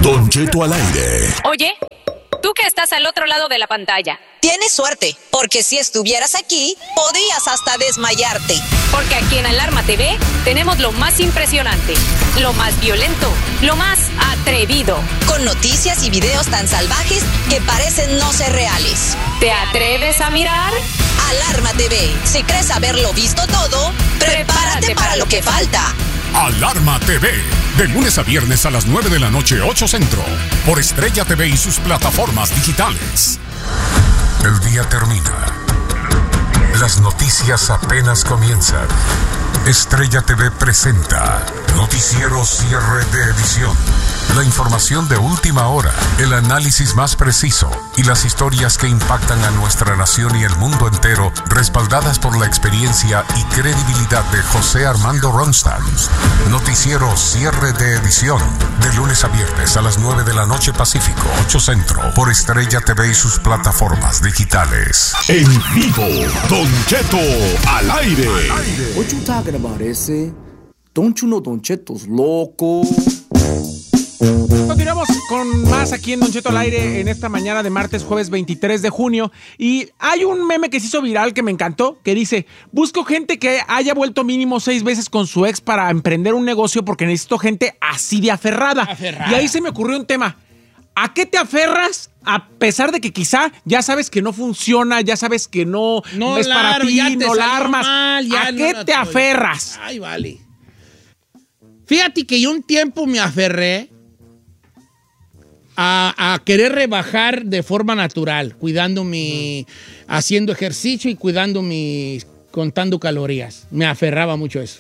Don Cheto al aire. Oye, tú que estás al otro lado de la pantalla. Tienes suerte, porque si estuvieras aquí, podrías hasta desmayarte. Porque aquí en Alarma TV tenemos lo más impresionante, lo más violento, lo más atrevido. Con noticias y videos tan salvajes que parecen no ser reales. ¿Te atreves a mirar? Alarma TV. Si crees haberlo visto todo, prepárate para lo que falta. Alarma TV, de lunes a viernes a las 9 de la noche, 8 Centro, por Estrella TV y sus plataformas digitales. El día termina. Las noticias apenas comienzan. Estrella TV presenta Noticiero Cierre de Edición. La información de última hora, el análisis más preciso y las historias que impactan a nuestra nación y el mundo entero, respaldadas por la experiencia y credibilidad de José Armando Ronstadt. Noticiero Cierre de Edición, de lunes a viernes a las 9 de la noche Pacífico, 8 Centro, por Estrella TV y sus plataformas digitales. En vivo, Don Cheto al aire. What you talking about, ese? Don't you know Don Cheto's loco? Continuamos con más aquí en Don Cheto al aire en esta mañana de martes, jueves 23 de junio. Y hay un meme que se hizo viral que me encantó, que dice: busco gente que haya vuelto mínimo 6 veces con su ex para emprender un negocio porque necesito gente así de aferrada. Y ahí se me ocurrió un tema. ¿A qué te aferras a pesar de que quizá ya sabes que no funciona, ya sabes que no es para ti, no la armas? Mal, ¿A qué te aferras? Ay, vale. Fíjate que yo un tiempo me aferré a querer rebajar de forma natural, haciendo ejercicio y contando calorías. Me aferraba mucho a eso.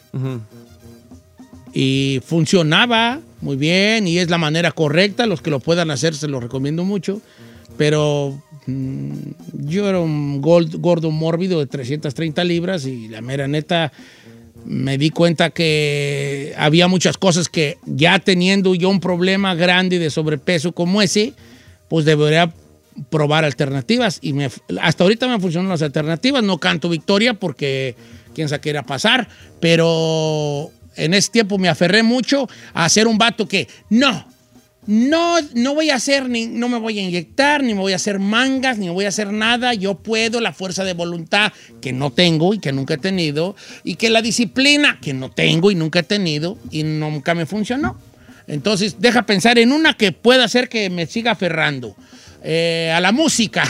Y funcionaba muy bien y es la manera correcta. Los que lo puedan hacer se lo recomiendo mucho. Pero yo era un gordo mórbido de 330 libras y la mera neta me di cuenta que había muchas cosas que ya teniendo yo un problema grande de sobrepeso como ese, pues debería probar alternativas. Y hasta ahorita me funcionan las alternativas. No canto victoria porque quién sabe qué irá a pasar, pero en ese tiempo me aferré mucho a ser un vato que no voy a hacer, no me voy a inyectar, ni me voy a hacer mangas, ni me voy a hacer nada. Yo puedo, la fuerza de voluntad que no tengo y que nunca he tenido, y que la disciplina que no tengo y nunca he tenido y nunca me funcionó. Entonces, deja pensar en una que pueda hacer que me siga aferrando. A la música.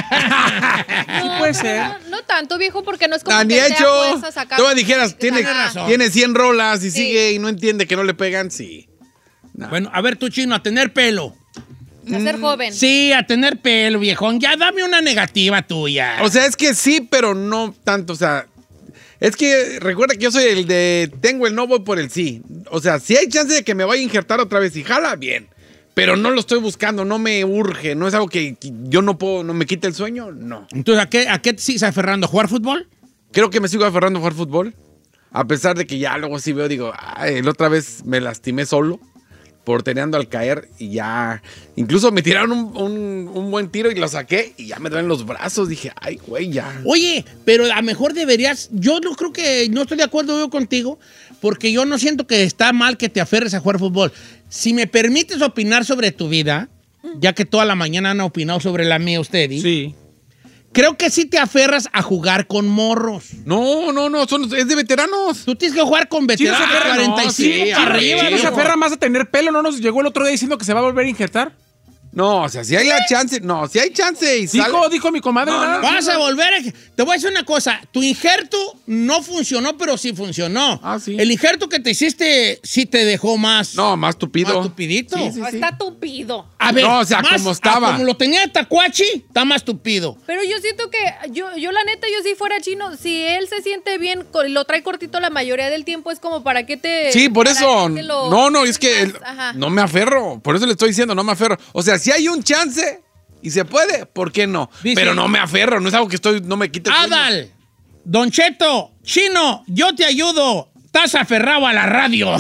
Sí puede ser. No tanto, viejo, porque no es como Ni que hecho. te apuestas a sacar. Tú me dijeras, tiene razón. 100 rolas y Sí. sigue y no entiende que no le pegan, sí. No. Bueno, a ver tú, Chino, a tener pelo. A ser joven. Sí, a tener pelo, viejón. Ya dame una negativa tuya. O sea, es que sí, pero no tanto, o sea, es que recuerda que yo soy el de tengo el no, voy por el sí. O sea, si hay chance de que me vaya a injertar otra vez y jala, bien. Pero no lo estoy buscando, no me urge, no es algo que yo no puedo, no me quite el sueño, no. Entonces, ¿a qué te sigues aferrando? ¿A jugar fútbol? Creo que me sigo aferrando a jugar fútbol, a pesar de que ya luego sí veo, digo, ay, la otra vez me lastimé solo, portereando al caer y ya, incluso me tiraron un buen tiro y lo saqué y ya me duelen los brazos, dije, ay, güey, ya. Oye, pero a lo mejor deberías, yo no creo que, no estoy de acuerdo yo contigo, porque yo no siento que está mal que te aferres a jugar fútbol. Si me permites opinar sobre tu vida, ya que toda la mañana han opinado sobre la mía ustedes. Sí. Creo que sí te aferras a jugar con morros. No, es de veteranos. Tú tienes que jugar con veteranos Sí, no se aferra, 45 sí, para arriba. ¿No se aferra más a tener pelo? ¿No nos llegó el otro día diciendo que se va a volver a injertar? No, o sea, si hay la chance, no, si hay chance y sale. Dijo mi comadre. nada. Vas a volver Te voy a decir una cosa. Tu injerto no funcionó, pero sí funcionó. Ah, sí. El injerto que te hiciste sí te dejó más... No, más tupido. Más tupidito. Sí, sí, sí. Está tupido. A ver, No, o sea, como estaba. Como lo tenía Tacuachi, está más tupido. Pero yo siento que, yo la neta, yo si fuera Chino, si él se siente bien, lo trae cortito la mayoría del tiempo, es como para qué te... Sí, por para eso. qué te lo- No, es que Ajá. no me aferro. Por eso le estoy diciendo, no me aferro. O sea, si hay un chance y se puede, ¿por qué no? Dice- Pero no me aferro, no es algo que no me quite el sueño. Adal, Don Cheto, Chino, yo te ayudo. Estás aferrado a la radio.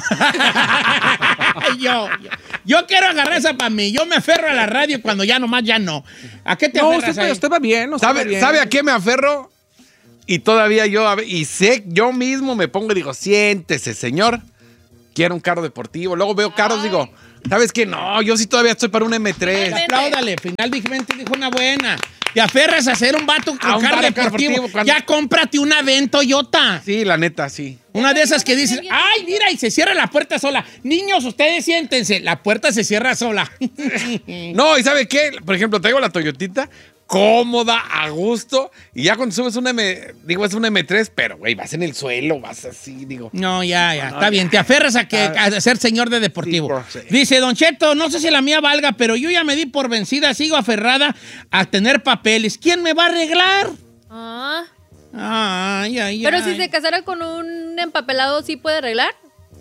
yo quiero agarrar esa para mí. Yo me aferro a la radio cuando ya nomás ya no. ¿A qué te aferras ahí? Usted va bien. ¿Sabe a qué me aferro? Y todavía y sé, yo mismo me pongo y digo, siéntese, señor. Quiero un carro deportivo. Luego veo carros, digo, ¿Sabes qué? No, yo sí todavía estoy para un M3. Apláudale, finalmente dijo una buena. Te aferras a ser un vato con un carro vato deportivo. deportivo, Ya cómprate una Ven Toyota. Sí, la neta, sí. Una de esas que dices, ay, mira, y se cierra la puerta sola. Niños, ustedes siéntense, la puerta se cierra sola. No, ¿y sabe qué? Por ejemplo, traigo la Toyotita cómoda, a gusto, y ya cuando subes es un M3, pero, güey, vas en el suelo, vas así, digo. No, ya, está bien. Te aferras a ser señor de deportivo. Sí. Dice, Don Cheto, no sé si la mía valga, pero yo ya me di por vencida, sigo aferrada a tener papeles. ¿Quién me va a arreglar? Ay. Pero si se casara con un empapelado, ¿sí puede arreglar?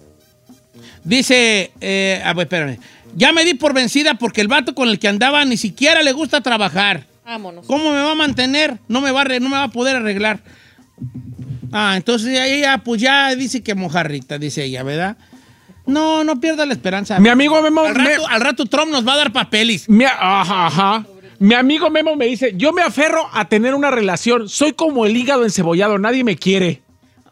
Dice, espérame. Ya me di por vencida porque el vato con el que andaba ni siquiera le gusta trabajar. Vámonos. ¿Cómo me va a mantener? No me va a poder arreglar. Entonces ella pues ya dice que mojarrita, dice ella, ¿verdad? No pierda la esperanza. Mi amigo Memo... Al rato Trump nos va a dar papeles. Ajá. Mi amigo Memo me dice, yo me aferro a tener una relación. Soy como el hígado encebollado, nadie me quiere.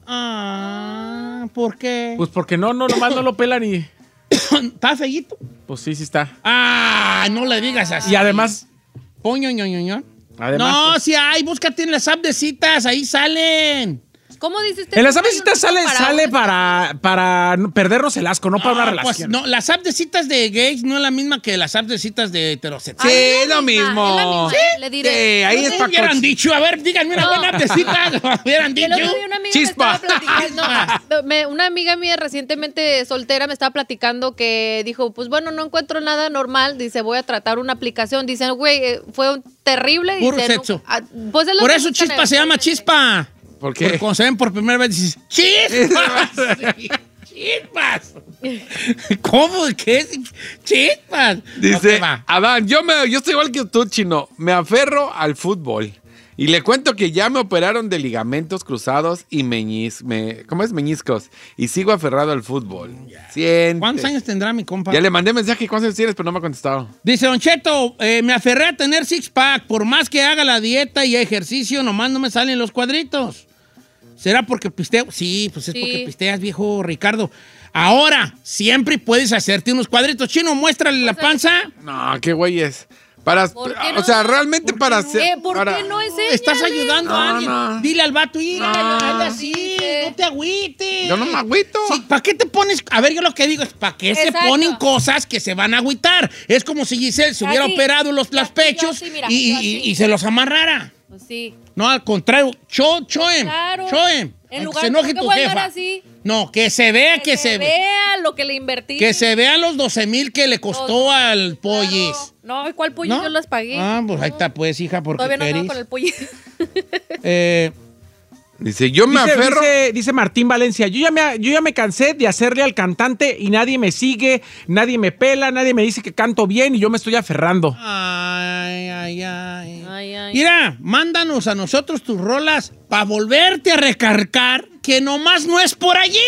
¿Por qué? Pues porque nomás no lo pelan y... ¿Está feíto? Pues sí está. No le digas así. Y además... Además, no, pues, si hay, búscate en las apps de citas, ahí salen. ¿Cómo dice usted? En las apps de citas sale para perdernos el asco, no para una relación. Pues no, las apps de citas de gays no es la misma que las apps de citas de heterosexuales. Sí, es lo mismo. ¿Sí? Le diré. Sí, ahí es para hubieran dicho, a ver, díganme una buena app de citas. Hubieran dicho. Chispa. Una amiga mía recientemente soltera me estaba platicando que dijo, pues bueno, no encuentro nada normal. Dice, voy a tratar una aplicación. Dicen, güey, fue terrible. Puro dice, sexo. Pues por eso Chispa se llama Chispa. ¿Por qué? Porque cuando se ven por primera vez dices, ¡Chispas! ¡Chispas! ¿Cómo? ¿Qué es? ¡Chispas! Dice, Adán, yo estoy igual que tú, Chino. Me aferro al fútbol. Y le cuento que ya me operaron de ligamentos cruzados y meñiscos. Y sigo aferrado al fútbol. ¿Cuántos años tendrá mi compa? Ya le mandé mensaje, ¿cuántos años tienes? Pero no me ha contestado. Dice, Don Cheto, me aferré a tener six-pack. Por más que haga la dieta y ejercicio, nomás no me salen los cuadritos. ¿Será porque pisteo? Sí, pues es porque pisteas, viejo Ricardo. Ahora, siempre puedes hacerte unos cuadritos. Chino, muéstrale la panza. No, qué güey es. O sea, realmente para hacer... ¿Por qué no es ella? Estás ayudando a alguien. No. Dile al vato, hazle así, no te agüites. Yo no me agüito. Sí, ¿para qué te pones? A ver, yo lo que digo es, ¿para qué se ponen cosas que se van a agüitar? Es como si Giselle se hubiera operado los pechos y se los amarrara. Pues sí. No, al contrario, choem. En lugar se enoje tu jefa. Así, no, que se vea, que se vea lo que le invertí. Que se vean los 12,000 que le costó al pollis. No, ¿y cuál pollis? Yo las pagué. Pues ahí está, pues, hija, porque todavía no acabo con el pollis. Dice, yo me aferro. Dice Martín Valencia, yo ya me cansé de hacerle al cantante y nadie me sigue, nadie me pela, nadie me dice que canto bien y yo me estoy aferrando. Ay. Mira, mándanos a nosotros tus rolas para volverte a recargar, que nomás no es por allí.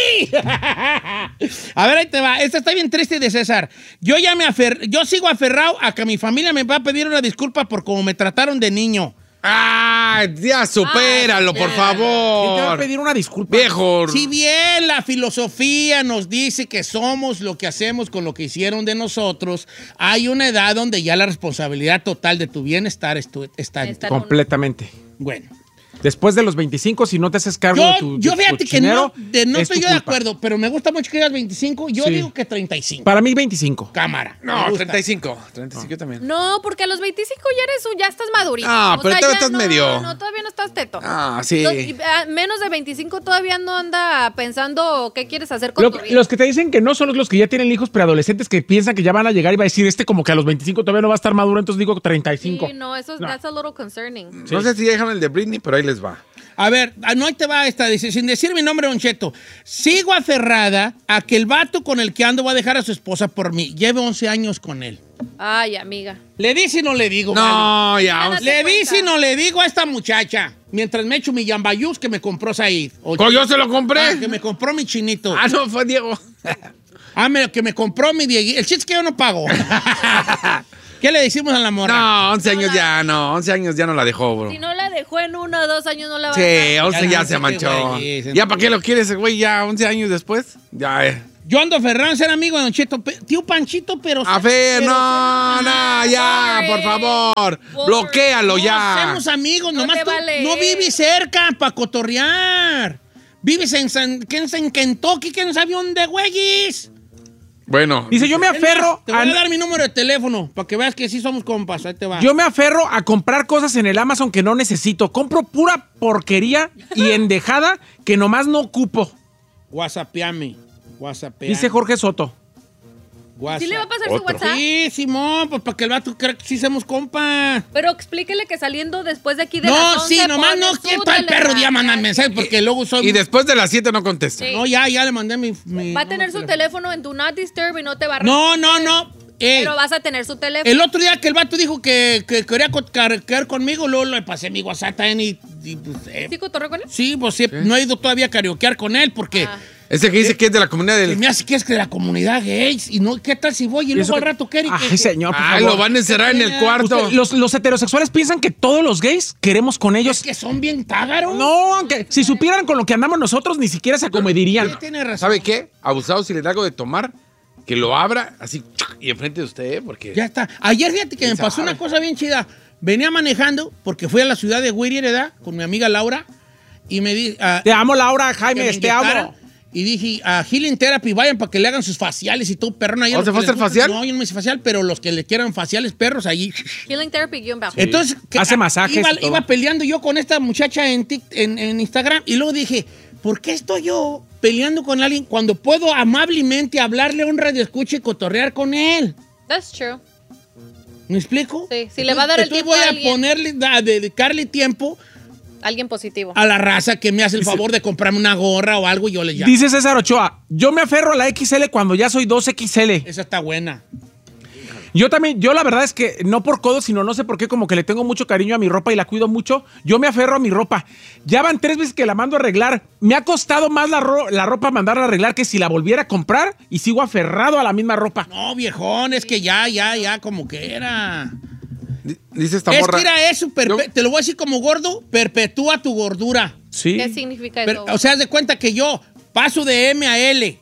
A ver, ahí te va. Esta está bien triste de César. Yo sigo aferrado a que mi familia me va a pedir una disculpa por cómo me trataron de niño. Ya supéralo, por favor. ¿Quién te va a pedir una disculpa? Viejo. Si bien la filosofía nos dice que somos lo que hacemos con lo que hicieron de nosotros, hay una edad donde ya la responsabilidad total de tu bienestar está en ti. Completamente. Bueno. Después de los 25, si no te haces cargo de tu Yo fíjate que no estoy yo de culpa. acuerdo, pero me gusta mucho que digas 25. Yo digo que 35. Para mí 25. Cámara. No, 35. 35 también. No, porque a los 25 ya estás madurito. Pero todavía estás medio. No, todavía no estás teto. Sí. Menos de 25 todavía no anda pensando qué quieres hacer con tu vida. Los que te dicen que no son los que ya tienen hijos preadolescentes que piensan que ya van a llegar y va a decir como que a los 25 todavía no va a estar maduro, entonces digo 35. Sí, no, that's a little concerning. No sé si dejan el de Britney, pero ahí les va. A ver, no, ahí te va esta, dice, sin decir mi nombre, Don Cheto. Sigo aferrada a que el vato con el que ando va a dejar a su esposa por mí. Lleve 11 años con él. Ay, amiga. ¿Le dice y no le digo? No, vale. ya. ¿Le dice y no le digo a esta muchacha? Mientras me echo mi Yambayús que me compró Said. Yo se lo compré. Que me compró mi chinito. No, fue Diego. Que me compró mi Diego. El chiste es que yo no pago. ¿Qué le decimos a la morra? No, 11 años ya no. 11 años ya no la dejó, bro. Si no la dejó en 1 o 2 años, no la va a Sí, dejar. 11 ya se manchó. ¿Ya para qué lo quieres, güey? Ya 11 años después. Ya, Yo ando aferrado a ser amigo de Don Cheto. Tío Panchito, pero... A ver, no, ya, por favor. Bloquéalo ya. No somos amigos, No nomás te tú vale. no vives cerca para cotorrear. Vives en Kentucky, que no sabe dónde, güeyes. Bueno. Dice, yo me aferro Te voy a dar mi número de teléfono para que veas que sí somos compas. Ahí te va. Yo me aferro a comprar cosas en el Amazon que no necesito. Compro pura porquería y endejada que nomás no ocupo. WhatsAppame. Dice Jorge Soto. ¿Sí le va a pasar Otro. su WhatsApp? Sí, Simón, pues para que el vato crea que sí somos compas. Pero explíquele que saliendo después de aquí de No, las 11 sí, nomás pone no su quiero todo el perro día mandar mensajes porque luego soy... Y después de las 7 no contesta. Sí. No, ya le mandé mi Va a tener su teléfono en Do Not Disturb y no te va a... No. Pero vas a tener su teléfono. El otro día que el vato dijo que quería quedar conmigo, luego le pasé mi WhatsApp también y pues, ¿Sí cotorreo con él? sí, pues sí, no he ido todavía a karaokear con él porque Ese que dice que es de la comunidad se del... me hace que es de la comunidad gay. Y no, ¿qué tal si voy y luego al rato quiere Ay, señor, por Ah, favor. lo van a encerrar en el cuarto. Usted- los heterosexuales piensan que todos los gays queremos con ellos. Es que son bien tágaros. No, aunque si supieran con lo que andamos nosotros, ni siquiera se acomedirían. Sí, tiene razón. ¿Sabe qué? Abusado, si le da algo de tomar, que lo abra así y enfrente de usted, porque... Ya está. Ayer fíjate que me pasó una cosa bien chida. Venía manejando porque fui a la ciudad de Whittier, ¿verdad? Con mi amiga Laura y me di... Te amo, Laura, que Jaime, me te amo. inyectara. Y dije, a Healing Therapy, vayan para que le hagan sus faciales y todo, perrón. Ahí ¿O se fue a hacer facial? No, yo no me hice facial, pero los que le quieran faciales, perros, allí. Healing Therapy, _. Entonces, Hace masajes y todo. Iba peleando yo con esta muchacha en Instagram y luego dije, ¿por qué estoy yo peleando con alguien cuando puedo amablemente hablarle a un radioescucha y cotorrear con él? That's true. ¿Me explico? Sí, si le va a dar el Entonces tiempo voy a a alguien. ponerle, a dedicarle tiempo Alguien positivo. a la raza que me hace el favor de comprarme una gorra o algo y yo le llamo. Dice César Ochoa, yo me aferro a la XL cuando ya soy 2XL. Esa está buena. Yo también, yo la verdad es que no por codo, sino no sé por qué, como que le tengo mucho cariño a mi ropa y la cuido mucho. Yo me aferro a mi ropa. Ya van 3 veces que la mando a arreglar. Me ha costado más la ropa mandarla a arreglar que si la volviera a comprar y sigo aferrado a la misma ropa. No, viejón, es que ya, como que era. Dice esta Es morra... que era eso, te lo voy a decir como gordo, perpetúa tu gordura. Sí. ¿Qué significa eso? O sea, haz de cuenta que yo paso de M a L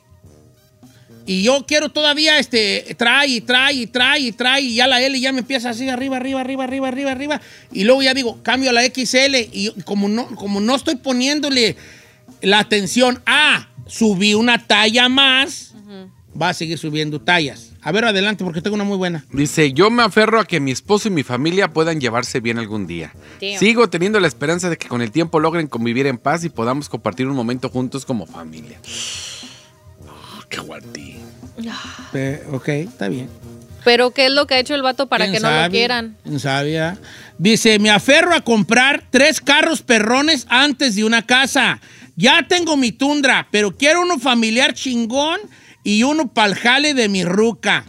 y yo quiero todavía trae y ya la L ya me empieza así arriba y luego ya digo, cambio a la XL y como no estoy poniéndole la atención a subir una talla más, va a seguir subiendo tallas. A ver, adelante, porque tengo una muy buena. Dice, yo me aferro a que mi esposo y mi familia puedan llevarse bien algún día. Damn. Sigo teniendo la esperanza de que con el tiempo logren convivir en paz y podamos compartir un momento juntos como familia. Oh, qué guardi. Ok, está bien. Pero ¿qué es lo que ha hecho el vato para ¿Quién que no lo sabe? quieran? ¿Quién sabe? Ah? Dice, me aferro a comprar 3 carros perrones antes de una casa. Ya tengo mi Tundra, pero quiero uno familiar chingón y uno pa'l jale de mi ruca.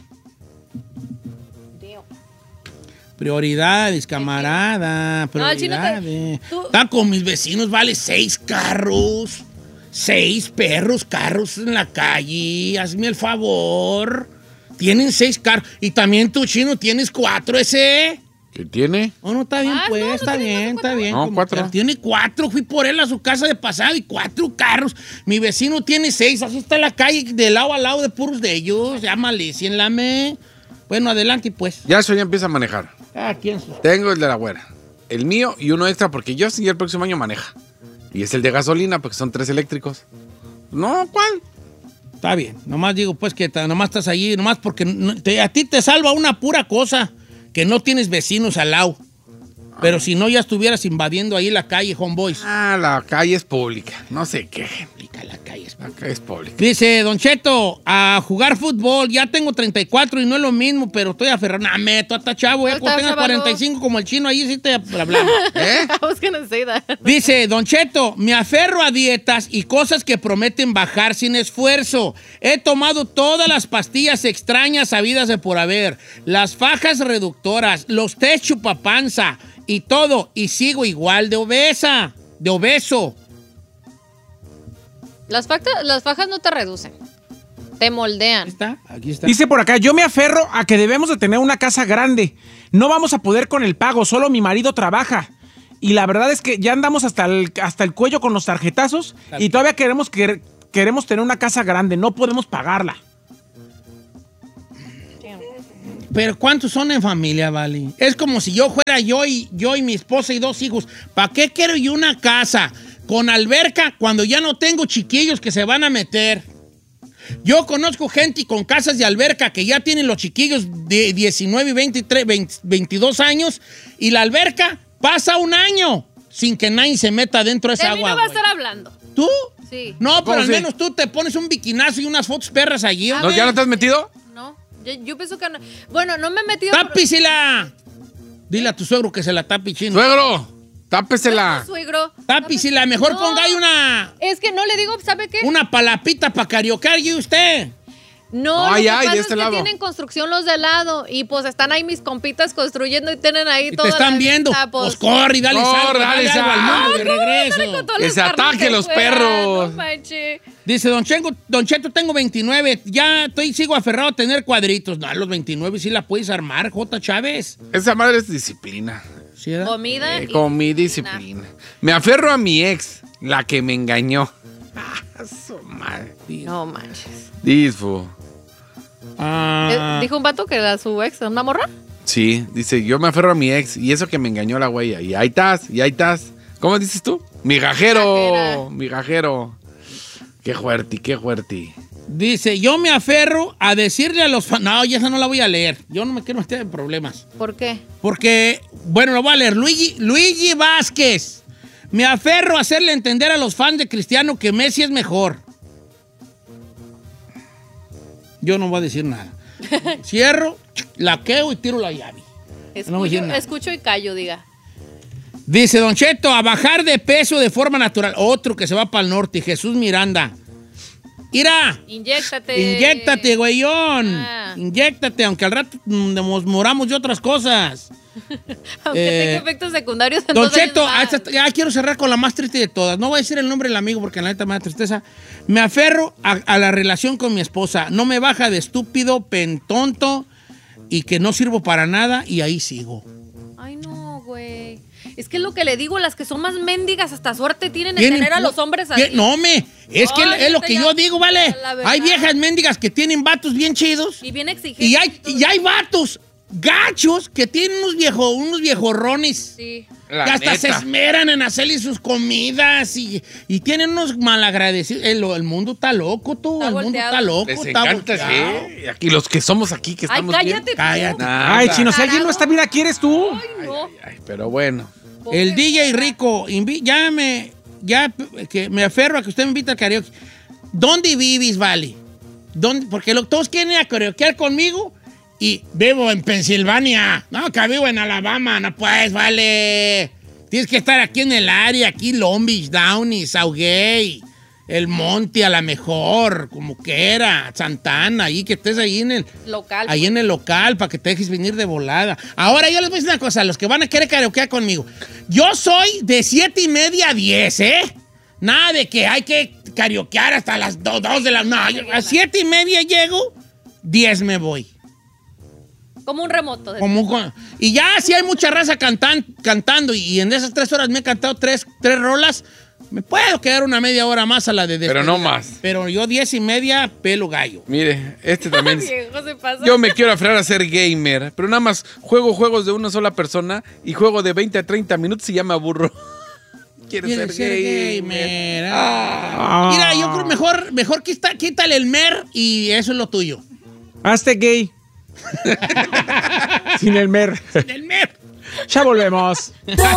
Prioridades, camarada. No, el chino Prioridades. tú- Están con mis vecinos, vale 6 carros. 6 perros, carros en la calle. Hazme el favor. Tienen 6 carros. Y también tú, chino, tienes 4 ese. ¿Qué tiene? Oh, no, está bien, Ah, pues, no, no está tiene bien, más de está bien. No, como 4. quiera. Tiene 4, fui por él a su casa de pasado y 4 carros. Mi vecino tiene 6, así está la calle de lado a lado de puros de ellos. Ya malícienlame. Bueno, adelante, pues. Ya eso ya empieza a manejar. Ah, ¿quién? Tengo el de la güera, el mío y uno extra porque yo sí el próximo año maneja. Y es el de gasolina porque son 3 eléctricos. No, ¿cuál? Está bien. Nomás digo, pues, que nomás estás allí, nomás porque a ti te salva una pura cosa, que no tienes vecinos al lado. Pero si no, ya estuvieras invadiendo ahí la calle, homeboys. Ah, la calle es pública. No sé qué. La calle es... La calle es pública. Dice, Don Cheto, a jugar fútbol, ya tengo 34 y no es lo mismo, pero estoy aferrado. Nah, meto, hasta chavo, No cuando estás, tengas chavalo. 45 como el chino, ahí sí te hablamos. ¿Eh? I was gonna say that. Dice, Don Cheto, me aferro a dietas y cosas que prometen bajar sin esfuerzo. He tomado todas las pastillas extrañas habidas de por haber, las fajas reductoras, los test chupapanza y todo, y sigo igual de obeso. Las fajas no te reducen. Te moldean. Aquí está. Dice por acá, yo me aferro a que debemos de tener una casa grande. No vamos a poder con el pago, solo mi marido trabaja. Y la verdad es que ya andamos hasta el cuello con los tarjetazos y todavía queremos queremos tener una casa grande, no podemos pagarla. Pero ¿cuántos son en familia, vale? Es como si yo fuera yo y mi esposa y 2 hijos. ¿Para qué quiero yo una casa con alberca cuando ya no tengo chiquillos que se van a meter? Yo conozco gente con casas de alberca que ya tienen los chiquillos de 19, 23, 22 años y la alberca pasa 1 año sin que nadie se meta dentro de esa agua. De mí no va a estar hablando. ¿Tú? Sí. No, pero al sí? menos tú te pones un bikinazo y unas fotos perras allí. ¿No, ¿Ya no te has metido? No, yo pienso que no. Bueno, no me he metido... ¡Tápisela! Dile a tu suegro que se la tape, chino. ¡Suegro! ¡Tápesela! Suegro. Tápisela, mejor ponga ahí una... Es que no le digo, ¿sabe qué? Una palapita para cariocar y usted. No, Ay, lo que ay, pasa de es este que lado. tienen construcción los de lado y pues están ahí mis compitas construyendo y tienen ahí Y toda te están la viendo. vista, Pues corre, dale Corre, salgo, dale dale algo al sal. mundo de regreso. Que se ataquen los perros. No manches. Dice, Don Cheto, tengo 29. Ya sigo aferrado a tener cuadritos. No, a los 29 sí la puedes armar, J. Chávez. Esa madre es disciplina. ¿Sí, era? Comida y Con mi disciplina. Me aferro a mi ex, la que me engañó. Su madre. No manches. Disfo. ¿Dijo un vato que era su ex, una morra? Sí, dice, yo me aferro a mi ex y eso que me engañó la güey. Y ahí estás. ¿Cómo dices tú? Migajero. Migajero. Qué fuerte. Dice, yo me aferro a decirle a los fans... No, ya esa no la voy a leer. Yo no me quiero meter en problemas. ¿Por qué? Porque, bueno, lo voy a leer. Luigi Vázquez. Me aferro a hacerle entender a los fans de Cristiano que Messi es mejor. Yo no voy a decir nada. Cierro, laqueo y tiro la llave. No voy a decir nada. Escucho y callo, diga. Dice Don Cheto, a bajar de peso de forma natural. Otro que se va para el norte, Jesús Miranda. Ira, inyéctate, güeyón. Inyéctate, aunque al rato nos moramos de otras cosas. Aunque tenga efectos secundarios. Don Cheto, ya quiero cerrar con la más triste de todas. No voy a decir el nombre del amigo porque en la neta me da tristeza. Me aferro a la relación con mi esposa. No me baja de estúpido, pentonto y que no sirvo para nada y ahí sigo. Ay, no, güey. Es que es lo que le digo, las que son más mendigas hasta suerte tienen en tener a los hombres así. No, es que es lo que yo digo, ¿vale? Hay viejas mendigas que tienen vatos bien chidos. Y bien exigentes. Y hay vatos gachos que tienen unos viejorrones. Sí. Que hasta se esmeran en hacerle sus comidas y tienen unos malagradecidos. El mundo está loco, tú. El mundo está loco. Les encanta, sí. Aquí, los que somos aquí, que estamos bien. Cállate. Ay, chino, si alguien no está bien aquí, eres tú. Ay, no. Ay, pero bueno. El DJ Rico, que me aferro a que usted me invita al karaoke. ¿Dónde vives, vale? Porque todos quieren ir a karaokear conmigo y vivo en Pensilvania. No, que vivo en Alabama. No puedes, vale. Tienes que estar aquí en el área, aquí Long Beach, Downey, Sauguey, El Monte, a la mejor, como quiera, Santana, ahí que estés ahí en el local. Ahí en el local, para que te dejes venir de volada. Ahora yo les voy a decir una cosa, los que van a querer karaokear conmigo. Yo soy de 7:30 a 10, ¿eh? Nada de que hay que karaokear hasta las 2 de la... No, a 7:30 llego, 10 me voy. Como un remoto. Y ya si hay mucha raza cantando y en esas 3 horas me he cantado 3 rolas, me puedo quedar una media hora más a la de despedida. Pero no más. Pero yo 10:30 pelo gallo. Mire, también. Viejo, se pasa. Yo me quiero aferrar a ser gamer, pero nada más juego juegos de una sola persona y juego de 20 a 30 minutos y ya me aburro. Quiero ser gamer. Mira, yo creo mejor quítale el mer y eso es lo tuyo. Hazte gay. Sin el mer. Sin el mer. Ya volvemos.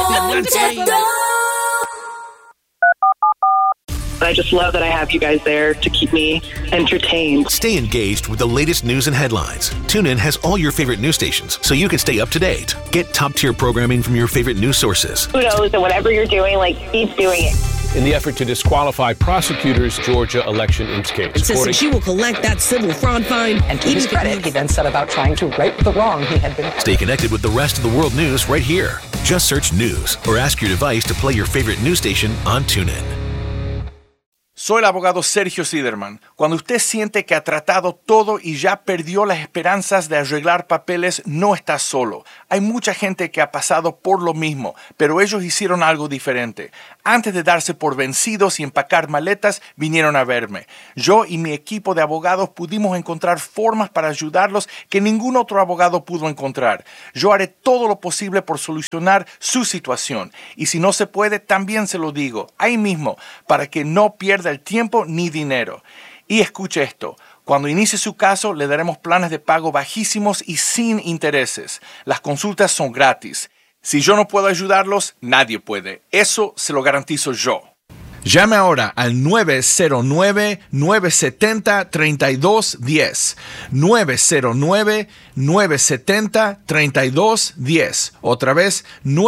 I just love that I have you guys there to keep me entertained. Stay engaged with the latest news and headlines. TuneIn has all your favorite news stations, so you can stay up to date. Get top-tier programming from your favorite news sources. Who knows that whatever you're doing, keep doing it. In the effort to disqualify prosecutors' Georgia election case. Insisting she will collect that civil fraud fine. And to his credit, he then set about trying to right the wrong he had been. Stay connected with the rest of the world news right here. Just search news or ask your device to play your favorite news station on TuneIn. Soy el abogado Sergio Siderman. Cuando usted siente que ha tratado todo y ya perdió las esperanzas de arreglar papeles, no está solo. Hay mucha gente que ha pasado por lo mismo, pero ellos hicieron algo diferente. Antes de darse por vencidos y empacar maletas, vinieron a verme. Yo y mi equipo de abogados pudimos encontrar formas para ayudarlos que ningún otro abogado pudo encontrar. Yo haré todo lo posible por solucionar su situación. Y si no se puede, también se lo digo, ahí mismo, para que no pierda el tiempo ni dinero. Y escuche esto. Cuando inicie su caso, le daremos planes de pago bajísimos y sin intereses. Las consultas son gratis. Si yo no puedo ayudarlos, nadie puede. Eso se lo garantizo yo. Llame ahora al 909-970-3210. 909-970-3210. Otra vez,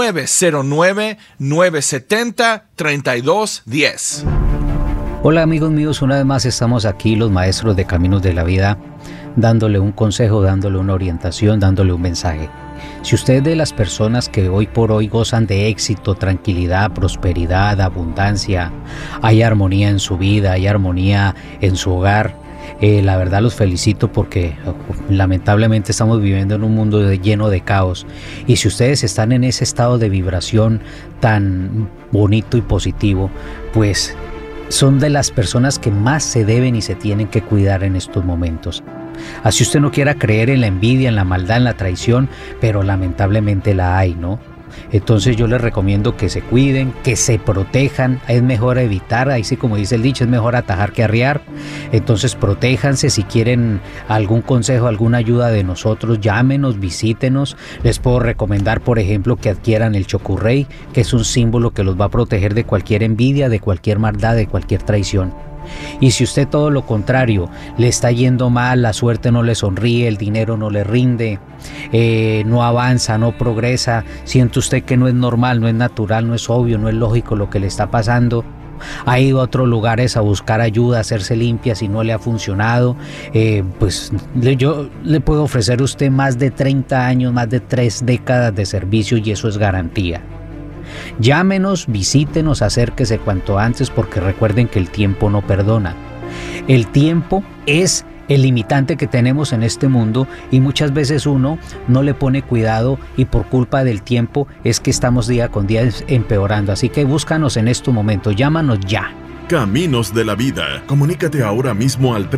909-970-3210. Hola amigos míos, una vez más estamos aquí los maestros de Caminos de la Vida, dándole un consejo, dándole una orientación, dándole un mensaje. Si usted es de las personas que hoy por hoy gozan de éxito, tranquilidad, prosperidad, abundancia, hay armonía en su vida, hay armonía en su hogar, la verdad los felicito porque lamentablemente estamos viviendo en un mundo lleno de caos. Y si ustedes están en ese estado de vibración tan bonito y positivo, pues son de las personas que más se deben y se tienen que cuidar en estos momentos. Así usted no quiera creer en la envidia, en la maldad, en la traición, pero lamentablemente la hay, ¿no? Entonces yo les recomiendo que se cuiden, que se protejan. Es mejor evitar, ahí sí como dice el dicho, es mejor atajar que arriar. Entonces protéjanse. Si quieren algún consejo, alguna ayuda de nosotros, llámenos, visítenos. Les puedo recomendar, por ejemplo, que adquieran el Chokurrey, que es un símbolo que los va a proteger de cualquier envidia, de cualquier maldad, de cualquier traición. Y si usted todo lo contrario, le está yendo mal, la suerte no le sonríe, el dinero no le rinde, no avanza, no progresa, siente usted que no es normal, no es natural, no es obvio, no es lógico lo que le está pasando, ha ido a otros lugares a buscar ayuda, a hacerse limpia, si no le ha funcionado, pues yo le puedo ofrecer a usted más de 30 años, más de 3 décadas de servicio y eso es garantía. Llámenos, visítenos, acérquese cuanto antes porque recuerden que el tiempo no perdona. El tiempo es el limitante que tenemos en este mundo y muchas veces uno no le pone cuidado y por culpa del tiempo es que estamos día con día empeorando. Así que búscanos en estos momentos, llámanos ya. Caminos de la Vida. Comunícate ahora mismo al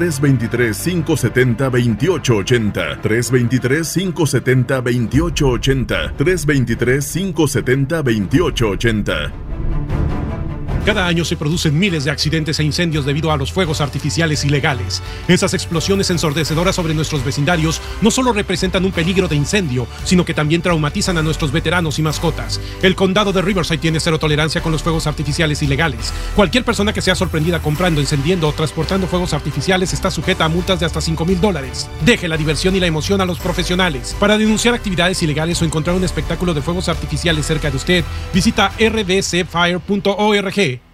323-570-2880. 323-570-2880. 323-570-2880. Cada año se producen miles de accidentes e incendios debido a los fuegos artificiales ilegales. Esas explosiones ensordecedoras sobre nuestros vecindarios no solo representan un peligro de incendio, sino que también traumatizan a nuestros veteranos y mascotas. El condado de Riverside tiene cero tolerancia con los fuegos artificiales ilegales. Cualquier persona que sea sorprendida comprando, encendiendo o transportando fuegos artificiales está sujeta a multas de hasta $5,000. Deje la diversión y la emoción a los profesionales. Para denunciar actividades ilegales o encontrar un espectáculo de fuegos artificiales cerca de usted, visita rdcfire.org.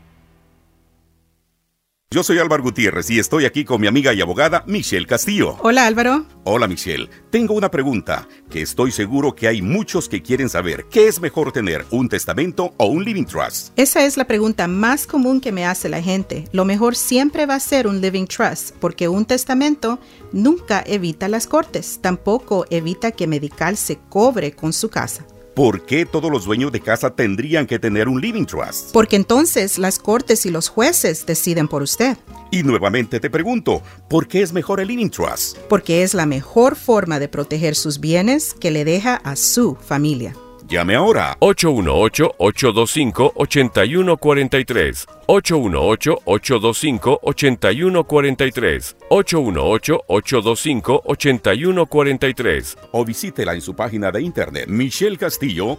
Yo soy Álvaro Gutiérrez y estoy aquí con mi amiga y abogada Michelle Castillo. Hola, Álvaro. Hola, Michelle. Tengo una pregunta que estoy seguro que hay muchos que quieren saber. ¿Qué es mejor tener, un testamento o un living trust? Esa es la pregunta más común que me hace la gente. Lo mejor siempre va a ser un living trust, porque un testamento nunca evita las cortes. Tampoco evita que Medical se cobre con su casa. ¿Por qué todos los dueños de casa tendrían que tener un living trust? Porque entonces las cortes y los jueces deciden por usted. Y nuevamente te pregunto, ¿por qué es mejor el living trust? Porque es la mejor forma de proteger sus bienes que le deja a su familia. Llame ahora. 818-825-8143. 818-825-8143. 818-825-8143. O visítela en su página de internet Michelle Castillo,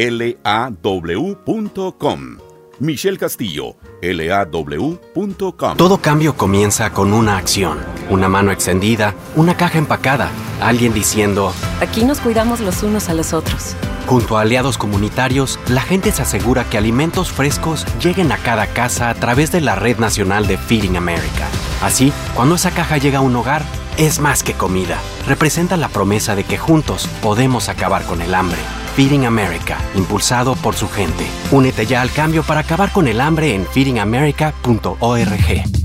law.com. Michelle Castillo, law.com. Todo cambio comienza con una acción, una mano extendida, una caja empacada, alguien diciendo: aquí nos cuidamos los unos a los otros. Junto a aliados comunitarios, la gente se asegura que alimentos frescos lleguen a cada casa a través de la Red Nacional de Feeding America. Así, cuando esa caja llega a un hogar, es más que comida. Representa la promesa de que juntos podemos acabar con el hambre. Feeding America, impulsado por su gente. Únete ya al cambio para acabar con el hambre en feedingamerica.org.